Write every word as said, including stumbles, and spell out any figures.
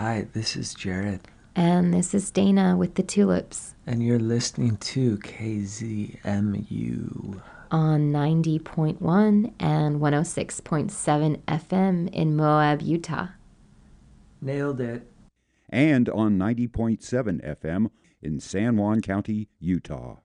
Hi, this is Jared. And this is Dana with the Tulips. And you're listening to K Z M U on ninety point one and one oh six point seven F M in Moab, Utah. Nailed it. And on ninety point seven F M in San Juan County, Utah.